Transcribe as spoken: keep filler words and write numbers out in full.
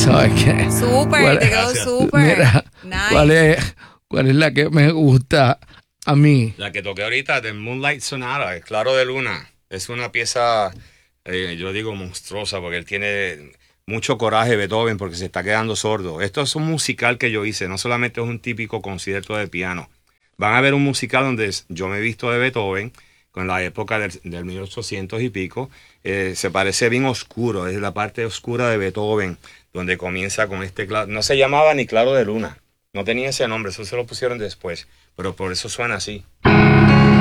sabes qué. Súper, te quedó súper. Mira, nice. ¿cuál es, ¿cuál es la que me gusta a mí? La que toqué ahorita, de Moonlight Sonata, el Claro de Luna. Es una pieza, eh, yo digo monstruosa, porque él tiene mucho coraje, Beethoven, porque se está quedando sordo. Esto es un musical que yo hice, no solamente es un típico concierto de piano. Van a ver un musical donde yo me he visto de Beethoven, con la época del, del mil ochocientos y pico. Eh, se parece bien oscuro, es la parte oscura de Beethoven, donde comienza con este claro. No se llamaba ni Claro de Luna, no tenía ese nombre, eso se lo pusieron después, pero por eso suena así.